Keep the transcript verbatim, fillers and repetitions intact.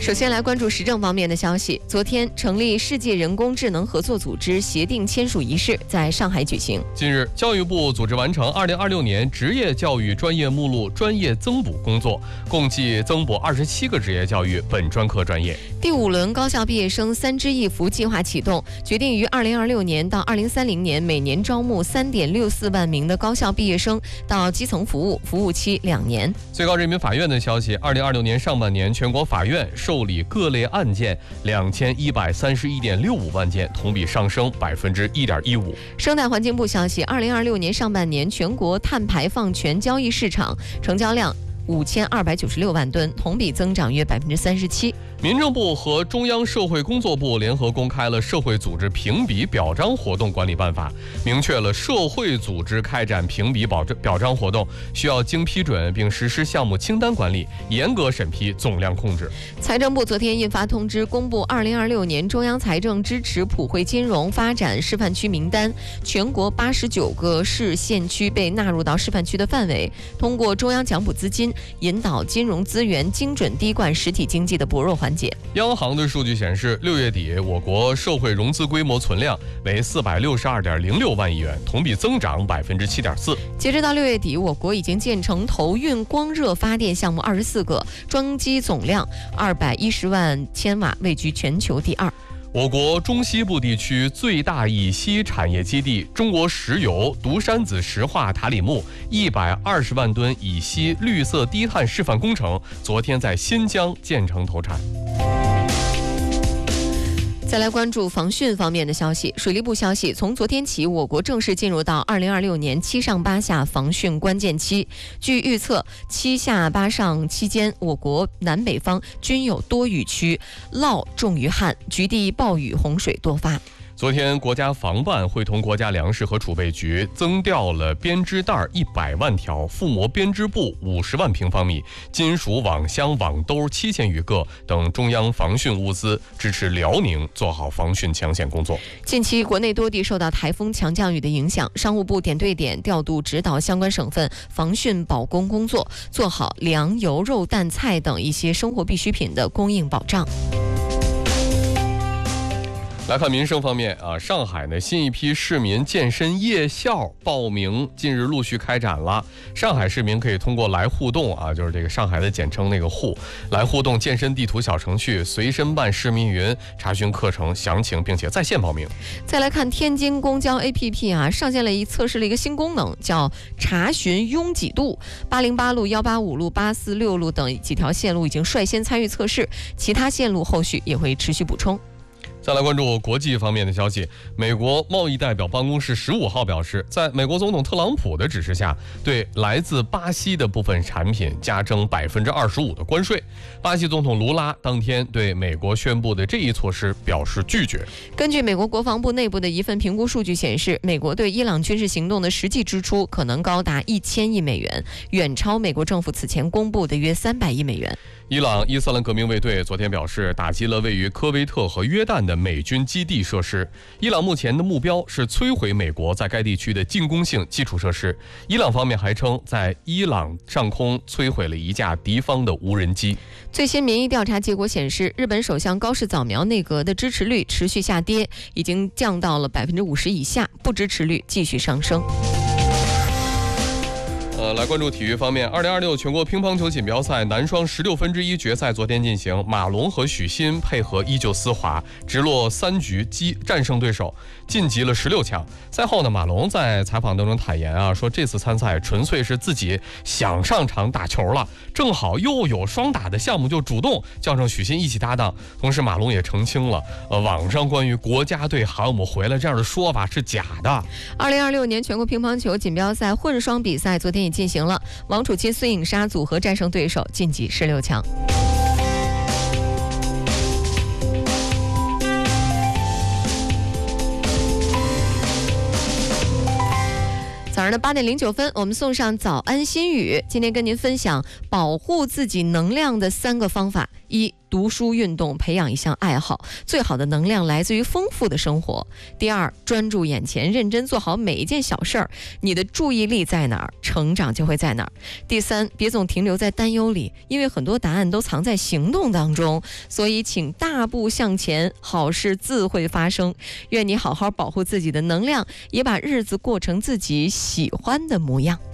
首先来关注时政方面的消息。昨天，成立世界人工智能合作组织协定签署仪式在上海举行。 近日，教育部组织完成二零二六年职业教育专业目录专业增补工作，共计增补二十七个职业教育本专科专业。 第五轮高校毕业生三支一扶计划启动，决定于二零二六年到二零三零年每年招募三点六四万名的高校毕业生到基层服务，服务期两年。 最高人民法院的消息，二零二六年上半年全国法院受理各类案件两千一百三十一点六五万件，同比上升百分之一点一五。 生态环境部消息，二零二六年上半年全国碳排放权交易市场成交量五千二百九十六万吨，同比增长约百分之三十七。 民政部和中央社会工作部联合公开了《社会组织评比表彰活动管理办法》，明确了社会组织开展评比保表彰活动需要经批准并实施项目清单管理，严格审批，总量控制。 财政部昨天印发通知，公布二零二六年中央财政支持普惠金融发展示范区名单，全国八十九个市县区被纳入到示范区的范围，通过中央奖补资金，引导金融资源精准滴灌实体经济的薄弱环节。 央行的数据显示，六月底我国社会融资规模存量为四百六十二点零六万亿元，同比增长百分之七点四。 截止到六月底，我国已经建成投运光热发电项目二十四个，装机总量二百一十万千瓦，位居全球第二。 我国中西部地区最大乙烯产业基地中国石油独山子石化塔里木一百二十万吨乙烯绿色低碳示范工程昨天在新疆建成投产。 再来关注防汛方面的消息。水利部消息，从昨天起，我国正式进入到二零二六年七上八下防汛关键期。据预测，七下八上期间，我国南北方均有多雨区，涝重于旱，局地暴雨洪水多发。 昨天，国家防办会同国家粮食和储备局增调了编织袋一百万条、覆膜编织布五十万平方米、金属网箱、网兜七千余个等中央防汛物资，支持辽宁做好防汛抢险工作。 近期，国内多地受到台风强降雨的影响，商务部点对点调度指导相关省份防汛保供工作，做好粮油肉蛋菜等一些生活必需品的供应保障。 来看民生方面啊，上海呢新一批市民健身夜校报名近日陆续开展了。上海市民可以通过来互动啊，就是这个上海的简称那个互，来互动健身地图小程序随身办市民云查询课程详情，并且在线报名。 再来看天津公交 A P P 啊，上线了一测试了一个新功能，叫查询拥挤度。八零八路、一八五路、八四六路等几条线路已经率先参与测试，其他线路后续也会持续补充。 再来关注国际方面的消息，美国贸易代表办公室十五号表示，在美国总统特朗普的指示下，对来自巴西的部分产品加征百分之二十五的关税。巴西总统卢拉当天对美国宣布的这一措施表示拒绝。 根据美国国防部内部的一份评估数据显示，美国对伊朗军事行动的实际支出可能高达一千亿美元，远超美国政府此前公布的约三百亿美元。 伊朗伊斯兰革命卫队昨天表示，打击了位于科威特和约旦的美军基地设施。伊朗目前的目标是摧毁美国在该地区的进攻性基础设施。伊朗方面还称，在伊朗上空摧毁了一架敌方的无人机。 最新民意调查结果显示，日本首相高市早苗内阁的支持率持续下跌，已经降到了百分之五十以下，不支持率继续上升。 呃，来关注体育方面，二零二六全国乒乓球锦标赛男双十六分之一决赛昨天进行，马龙和许昕配合依旧丝滑，直落三局击战胜对手，晋级了十六强。赛后呢，马龙在采访当中坦言啊，说这次参赛纯粹是自己想上场打球了，正好又有双打的项目，就主动叫上许昕一起搭档。同时，马龙也澄清了，呃，网上关于国家队喊我们回来这样的说法是假的。 二零二六年全国乒乓球锦标赛混双比赛昨天也进行了，王楚钦、孙颖莎组合战胜对手，晋级十六强。早上的八点零九分，我们送上早安心语。今天跟您分享保护自己能量的三个方法：一、 读书、运动，培养一项爱好。最好的能量来自于丰富的生活。第二，专注眼前，认真做好每一件小事儿。你的注意力在哪儿，成长就会在哪儿。第三，别总停留在担忧里，因为很多答案都藏在行动当中。所以，请大步向前，好事自会发生。愿你好好保护自己的能量，也把日子过成自己喜欢的模样。